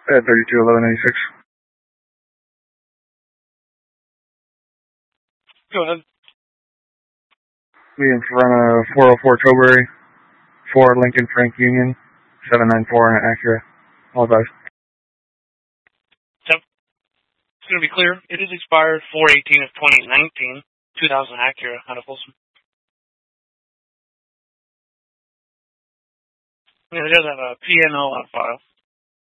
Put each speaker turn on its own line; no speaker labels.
At 321186.
Go ahead.
Be in front of 404 Tilbury, 4 Lincoln Frank Union, 794 and an Acura. All those.
Yep. It's going to be clear. It is expired 4/18 of 2019, 2000 Acura out of Folsom. Yeah, it does have a PNO on file.